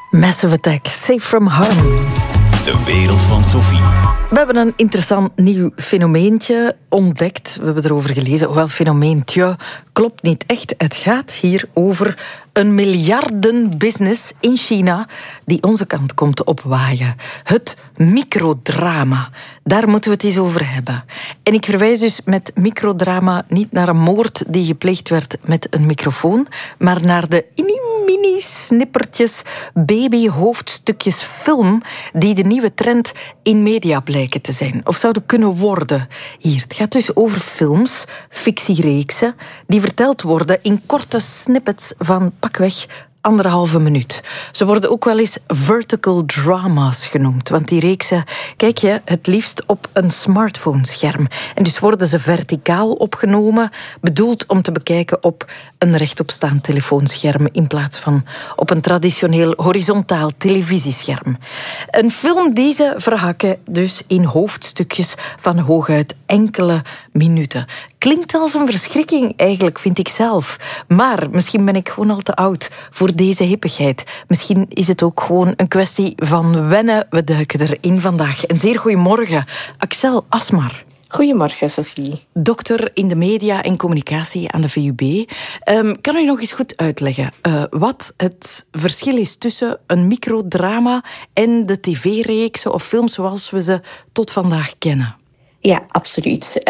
Massive Attack, Safe from Harm. De wereld van Sophie. We hebben een interessant nieuw fenomeentje ontdekt. We hebben erover gelezen. Hoewel fenomeentje klopt niet echt. Het gaat hier over een miljardenbusiness in China die onze kant komt opwaaien. Het microdrama. Daar moeten we het eens over hebben. En ik verwijs dus met microdrama niet naar een moord die gepleegd werd met een microfoon, maar naar de mini-snippertjes, baby-hoofdstukjes film die de nieuwe trend in media blijken te zijn. Of zouden kunnen worden hier. Het gaat dus over films, fictiereeksen, die verteld worden in korte snippets van pakweg 1,5 minuut. Ze worden ook wel eens vertical drama's genoemd, want die reeksen kijk je het liefst op een smartphone-scherm. En dus worden ze verticaal opgenomen, bedoeld om te bekijken op een rechtopstaand telefoonscherm in plaats van op een traditioneel horizontaal televisiescherm. Een film die ze verhakken dus in hoofdstukjes van hooguit enkele minuten. Klinkt als een verschrikking eigenlijk, vind ik zelf. Maar misschien ben ik gewoon al te oud voor deze hippigheid. Misschien is het ook gewoon een kwestie van wennen. We duiken erin vandaag. Een zeer goeiemorgen, Axel Asmar. Goedemorgen, Sophie. Dokter in de media en communicatie aan de VUB. Kan u nog eens goed uitleggen wat het verschil is tussen een microdrama en de tv-reeksen of films zoals we ze tot vandaag kennen? Ja, absoluut.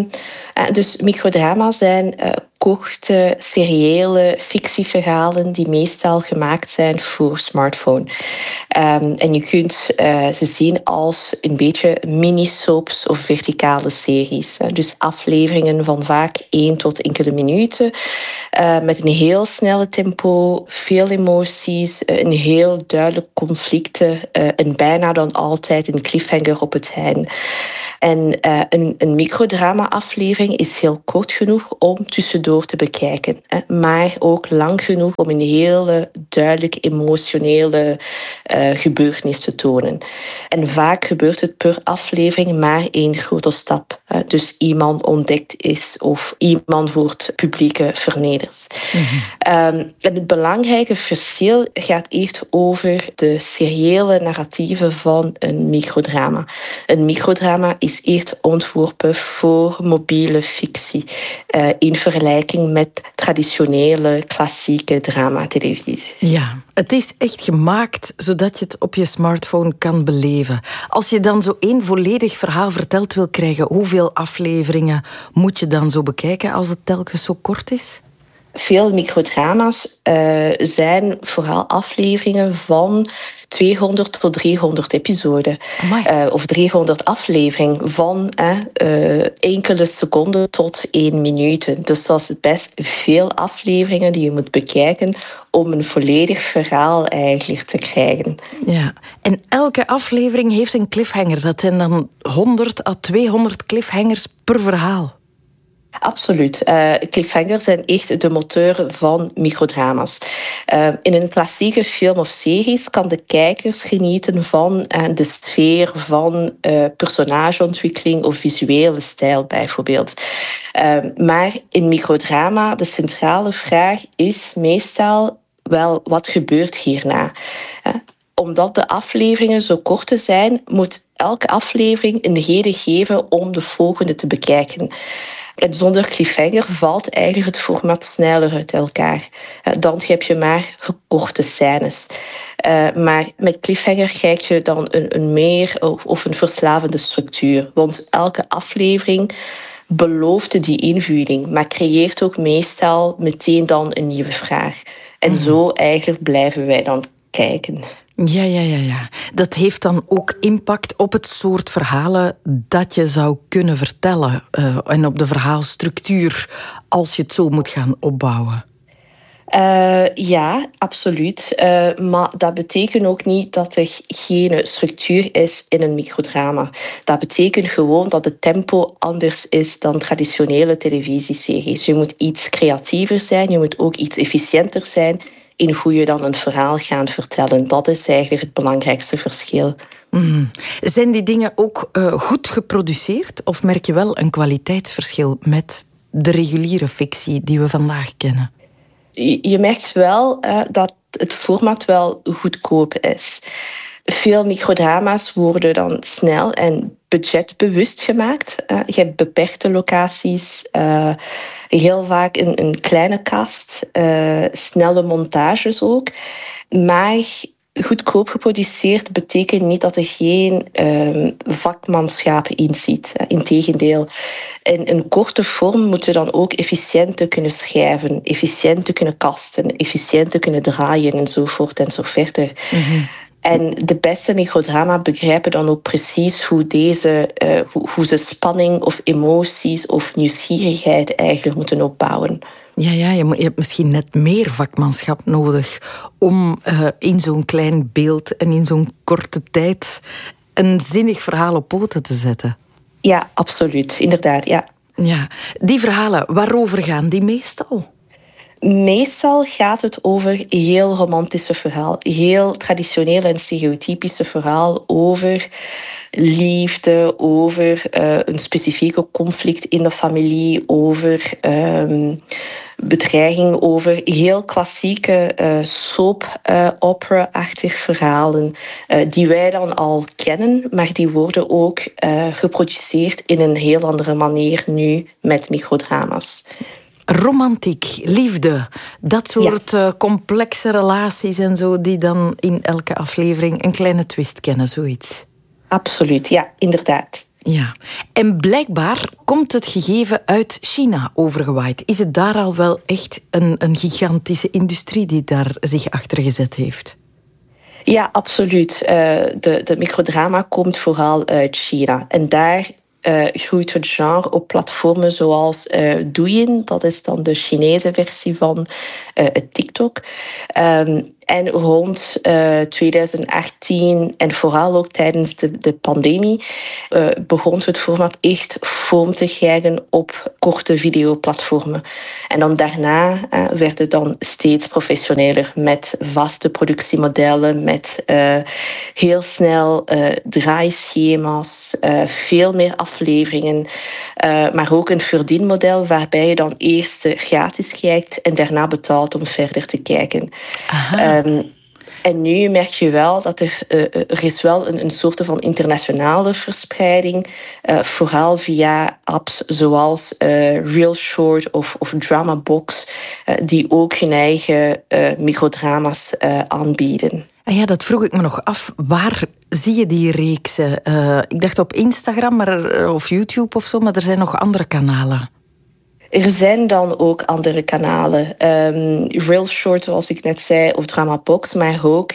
Dus microdrama's zijn korte, seriële fictieverhalen die meestal gemaakt zijn voor smartphone. En je kunt ze zien als een beetje mini-soaps of verticale series. Dus afleveringen van vaak 1 tot enkele minuten. Met een heel snelle tempo, veel emoties, een heel duidelijk conflicten en bijna dan altijd een cliffhanger op het einde. En een microdrama-aflevering is heel kort genoeg om tussendoor te bekijken. Maar ook lang genoeg om een hele duidelijk emotionele gebeurtenis te tonen. En vaak gebeurt het per aflevering maar 1 grote stap. Dus iemand ontdekt is of iemand wordt publiek vernederd. Mm-hmm. En het belangrijke verschil gaat echt over de seriële narratieven van een microdrama. Een microdrama is echt ontworpen voor mobiele fictie in vergelijking met traditionele klassieke dramatelevisies. Ja, het is echt gemaakt zodat je het op je smartphone kan beleven. Als je dan zo 1 volledig verhaal verteld wil krijgen, hoeveel afleveringen moet je dan zo bekijken als het telkens zo kort is? Veel microdrama's zijn vooral afleveringen van 200 tot 300 episoden. Of 300 afleveringen van enkele seconden tot 1 minuut. Dus dat is best veel afleveringen die je moet bekijken om een volledig verhaal eigenlijk te krijgen. Ja, en elke aflevering heeft een cliffhanger. Dat zijn dan 100 à 200 cliffhangers per verhaal. Absoluut. Cliffhangers zijn echt de motor van microdrama's. In een klassieke film of series kan de kijkers genieten van de sfeer van personageontwikkeling of visuele stijl bijvoorbeeld. Maar in microdrama, de centrale vraag is meestal wel wat gebeurt hierna. Omdat de afleveringen zo kort zijn, moet elke aflevering een reden geven om de volgende te bekijken. En zonder cliffhanger valt eigenlijk het format sneller uit elkaar. Dan heb je maar korte scènes. Maar met cliffhanger krijg je dan een meer of een verslavende structuur. Want elke aflevering belooft die invulling, maar creëert ook meestal meteen dan een nieuwe vraag. En zo eigenlijk blijven wij dan kijken. Ja. Dat heeft dan ook impact op het soort verhalen dat je zou kunnen vertellen. En op de verhaalstructuur, als je het zo moet gaan opbouwen. Ja, absoluut. Maar dat betekent ook niet dat er geen structuur is in een microdrama. Dat betekent gewoon dat het tempo anders is dan traditionele televisieseries. Je moet iets creatiever zijn, je moet ook iets efficiënter zijn in hoe je dan een verhaal gaat vertellen. Dat is eigenlijk het belangrijkste verschil. Zijn die dingen ook goed geproduceerd? Of merk je wel een kwaliteitsverschil met de reguliere fictie die we vandaag kennen? Je merkt wel dat het format wel goedkoop is. Veel microdrama's worden dan snel en budgetbewust gemaakt. Je hebt beperkte locaties, heel vaak een kleine cast, snelle montages ook. Maar goedkoop geproduceerd betekent niet dat er geen vakmanschap in zit. Integendeel, in een korte vorm moeten we dan ook efficiënt kunnen schrijven, efficiënt kunnen casten, efficiënt kunnen draaien enzovoort en zo verder. Mm-hmm. En de beste microdrama begrijpen dan ook precies hoe ze spanning of emoties of nieuwsgierigheid eigenlijk moeten opbouwen. Ja, je hebt misschien net meer vakmanschap nodig om in zo'n klein beeld en in zo'n korte tijd een zinnig verhaal op poten te zetten. Ja, absoluut. Inderdaad, ja. Ja, die verhalen, waarover gaan die meestal? Meestal gaat het over heel romantische verhaal. Heel traditioneel en stereotypische verhaal over liefde, over een specifieke conflict in de familie, over bedreiging, over heel klassieke soap-opera-achtige verhalen die wij dan al kennen, maar die worden ook geproduceerd in een heel andere manier nu met microdrama's. Romantiek, liefde, dat soort complexe relaties en zo, die dan in elke aflevering een kleine twist kennen, zoiets. Absoluut, ja, inderdaad. Ja, en blijkbaar komt het gegeven uit China overgewaaid. Is het daar al wel echt een gigantische industrie die daar zich achter gezet heeft? Ja, absoluut. De microdrama komt vooral uit China. En daar groeit het genre op platformen zoals Douyin, dat is dan de Chinese versie van TikTok. En rond 2018 en vooral ook tijdens de pandemie begon het format echt vorm te krijgen op korte videoplatformen. En dan daarna werd het dan steeds professioneler met vaste productiemodellen, met heel snel draaischema's, veel meer afleveringen, maar ook een verdienmodel waarbij je dan eerst gratis kijkt en daarna betaalt om verder te kijken. En nu merk je wel dat er is wel een soort van internationale verspreiding, vooral via apps zoals Real Short of Dramabox, die ook hun eigen microdrama's aanbieden. Ja, dat vroeg ik me nog af. Waar zie je die reeksen? Ik dacht op Instagram of YouTube of zo, maar er zijn nog andere kanalen. Er zijn dan ook andere kanalen. Real Short, zoals ik net zei, of Dramabox, maar ook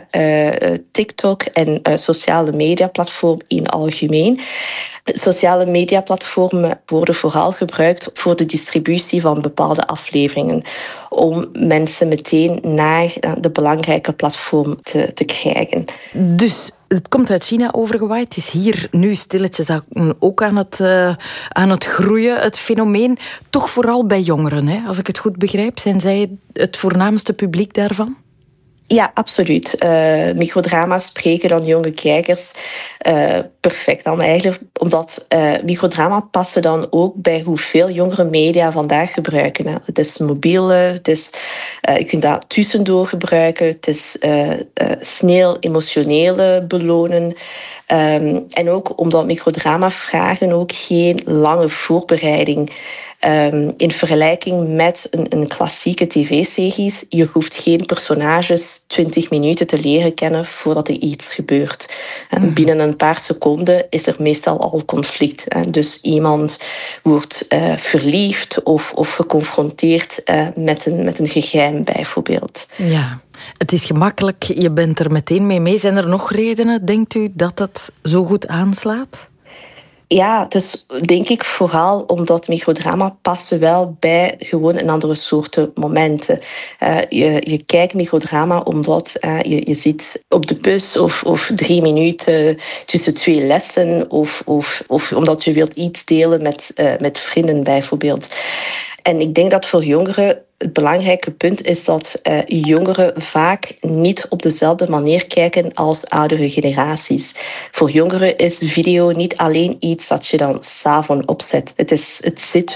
TikTok en sociale mediaplatformen in algemeen. Sociale mediaplatformen worden vooral gebruikt voor de distributie van bepaalde afleveringen, om mensen meteen naar de belangrijke platform te krijgen. Dus het komt uit China overgewaaid. Het is hier nu stilletjes ook aan het groeien, het fenomeen. Toch vooral bij jongeren, hè? Als ik het goed begrijp. Zijn zij het voornaamste publiek daarvan? Ja, absoluut. Microdrama's spreken dan jonge kijkers perfect dan eigenlijk, omdat microdrama passen dan ook bij hoeveel jongere media vandaag gebruiken. Hè. Het is mobiel, je kunt dat tussendoor gebruiken, het is snel emotionele belonen. En ook omdat microdrama vragen ook geen lange voorbereiding. In vergelijking met een klassieke tv-series, je hoeft geen personages 20 minuten te leren kennen voordat er iets gebeurt. Binnen een paar seconden is er meestal al conflict. Dus iemand wordt verliefd of geconfronteerd met een geheim bijvoorbeeld. Ja, het is gemakkelijk, je bent er meteen mee. Zijn er nog redenen, denkt u, dat het zo goed aanslaat? Ja, dus denk ik vooral omdat microdrama passen wel bij gewoon een andere soorten momenten. Je kijkt microdrama omdat je zit op de bus of 3 minuten tussen 2 lessen of omdat je wilt iets delen met vrienden bijvoorbeeld. En ik denk dat voor jongeren het belangrijke punt is dat jongeren vaak niet op dezelfde manier kijken als oudere generaties. Voor jongeren is video niet alleen iets dat je dan 's avonds opzet. Het zit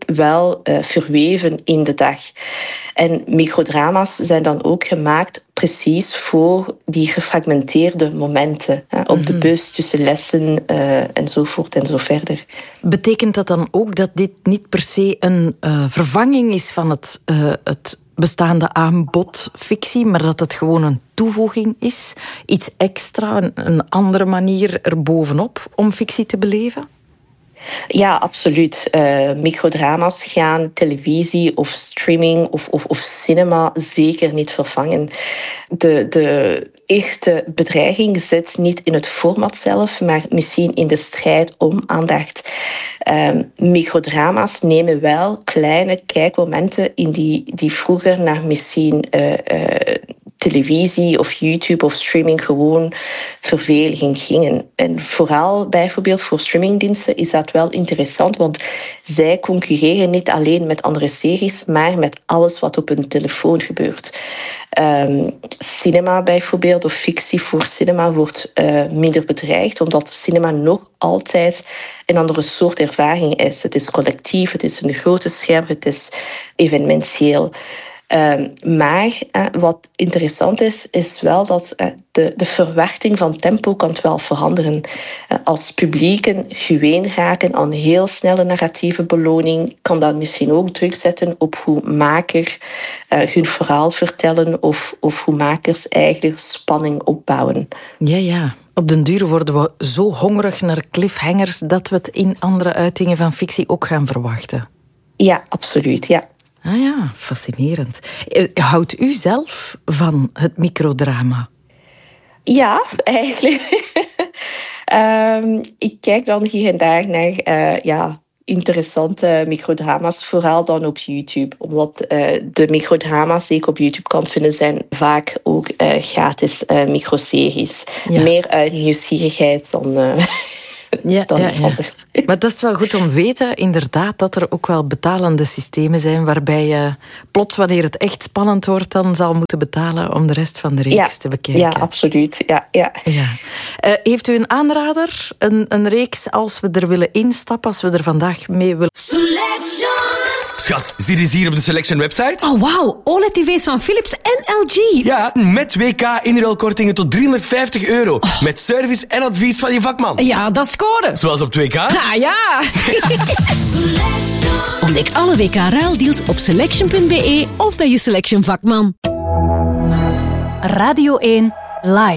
wel verweven in de dag. En microdrama's zijn dan ook gemaakt precies voor die gefragmenteerde momenten. Op de bus, tussen lessen enzovoort en zo verder. Betekent dat dan ook dat dit niet per se een vervanging is van het bestaande aanbod fictie, maar dat het gewoon een toevoeging is? Iets extra, een andere manier erbovenop om fictie te beleven? Ja, absoluut. Microdrama's gaan televisie of streaming of cinema zeker niet vervangen. De eerste bedreiging zit niet in het format zelf, maar misschien in de strijd om aandacht. Microdrama's nemen wel kleine kijkmomenten in die vroeger naar misschien televisie of YouTube of streaming gewoon verveling gingen. En vooral bijvoorbeeld voor streamingdiensten is dat wel interessant, want zij concurreren niet alleen met andere series, maar met alles wat op hun telefoon gebeurt. Cinema bijvoorbeeld, of fictie voor cinema, wordt minder bedreigd, omdat cinema nog altijd een andere soort ervaring is. Het is collectief, het is een grote scherm, het is evenementieel. Maar wat interessant is wel dat de verwachting van tempo kan wel veranderen. Als publieken gewend raken aan heel snelle narratieve beloning, kan dat misschien ook druk zetten op hoe makers hun verhaal vertellen of hoe makers eigenlijk spanning opbouwen. Ja. Op den duur worden we zo hongerig naar cliffhangers dat we het in andere uitingen van fictie ook gaan verwachten. Ja, absoluut, ja. Ah ja, fascinerend. Houdt u zelf van het microdrama? Ja, eigenlijk. Ik kijk dan hier en daar naar interessante microdrama's, vooral dan op YouTube. Omdat de microdrama's die ik op YouTube kan vinden, zijn vaak ook gratis microseries. Ja. Meer uit nieuwsgierigheid dan... Ja. Maar dat is wel goed om te weten, inderdaad, dat er ook wel betalende systemen zijn waarbij je plots, wanneer het echt spannend wordt, dan zal moeten betalen om de rest van de reeks te bekijken. Ja, absoluut. Ja. Heeft u een aanrader? Een reeks als we er willen instappen, als we er vandaag mee willen... Schat, zie je hier op de Selection website? Oh, wauw. OLED-tv's van Philips en LG. Ja, met WK-inruilkortingen tot €350. Oh. Met service en advies van je vakman. Ja, dat scoren. Zoals op 2K? Ah, ja. Ontdek alle WK-ruildeals op selection.be of bij je Selection vakman. Radio 1 Live.